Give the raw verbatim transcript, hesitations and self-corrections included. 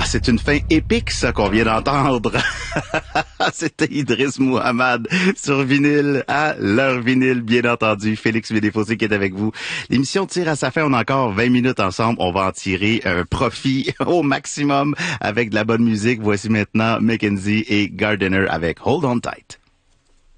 c'est une fin épique, ça, qu'on vient d'entendre. C'était Idriss Mouhammad sur vinyle, à leur vinyle, bien entendu. Félix Médéfossé qui est avec vous. L'émission tire à sa fin. On a encore vingt minutes ensemble. On va en tirer un profit au maximum avec de la bonne musique. Voici maintenant Mackenzie et Gardiner avec Hold On Tight.